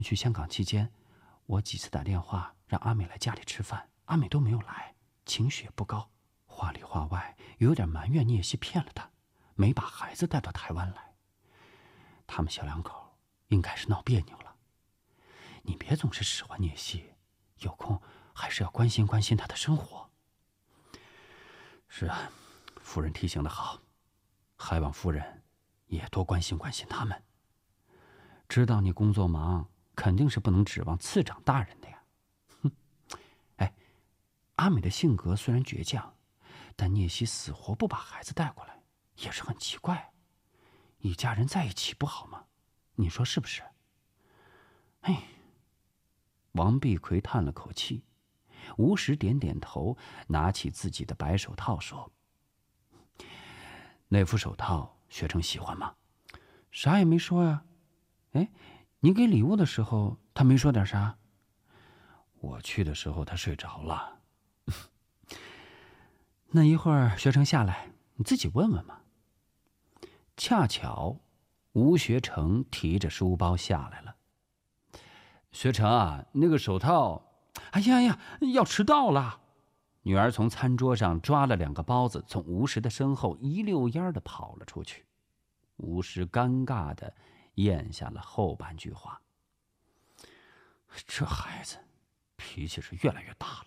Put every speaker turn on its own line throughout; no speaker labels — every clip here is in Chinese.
去香港期间，我几次打电话让阿美来家里吃饭，阿美都没有来，情绪也不高，话里话外有点埋怨聂西骗了她，没把孩子带到台湾来。他们小两口应该是闹别扭了。你别总是使唤聂西，有空还是要关心关心他的生活。是啊，夫人提醒得好，还望夫人也多关心关心他们。知道你工作忙，肯定是不能指望次长大人的呀。哼，哎，阿美的性格虽然倔强，但聂西死活不把孩子带过来，也是很奇怪。一家人在一起不好吗？你说是不是？哎，王碧奎叹了口气，吴石点点头，拿起自己的白手套说：“那副手套，学成喜欢吗？”啥也没说呀。哎，你给礼物的时候，他没说点啥？我去的时候，他睡着了。那一会儿学成下来，你自己问问嘛。恰巧，吴学成提着书包下来了。学成啊，那个手套，哎呀呀，要迟到了！女儿从餐桌上抓了2个包子，从吴石的身后一溜烟的跑了出去。吴石尴尬的咽下了后半句话。这孩子脾气是越来越大了。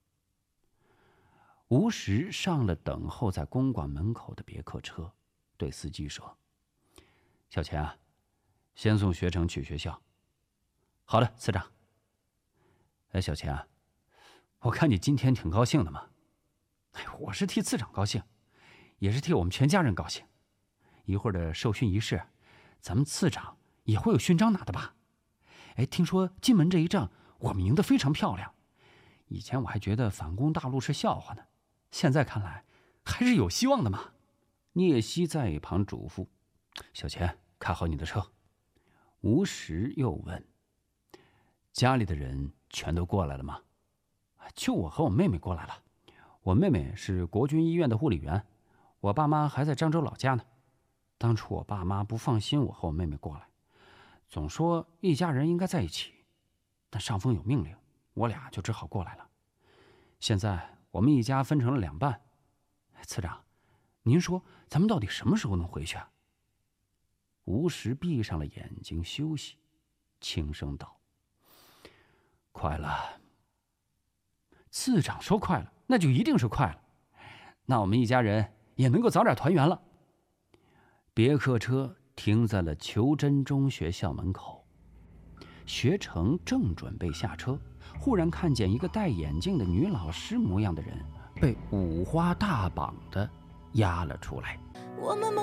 吴石上了等候在公馆门口的别克车，对司机说：“小钱啊，先送学成去学校。”好的，次长。哎，小钱啊，我看你今天挺高兴的嘛。哎，我是替次长高兴，也是替我们全家人高兴。一会儿的授勋仪式，咱们次长也会有勋章拿的吧？哎，听说金门这一仗我们赢得非常漂亮，以前我还觉得反攻大陆是笑话呢，现在看来还是有希望的嘛。聂西在一旁嘱咐：“小钱，看好你的车。”吴石又问：“家里的人全都过来了吗？”就我和我妹妹过来了。我妹妹是国军医院的护理员，我爸妈还在漳州老家呢。当初我爸妈不放心我和我妹妹过来，总说一家人应该在一起，但上峰有命令，我俩就只好过来了。现在我们一家分成了2半。次长，您说咱们到底什么时候能回去啊？吴石闭上了眼睛休息，轻声道：“快了。”次长说快了，那就一定是快了。那我们一家人也能够早点团圆了。别克车停在了裘真中学校门口，学成正准备下车，忽然看见一个戴眼镜的女老师模样的人被五花大绑的押了出来。我们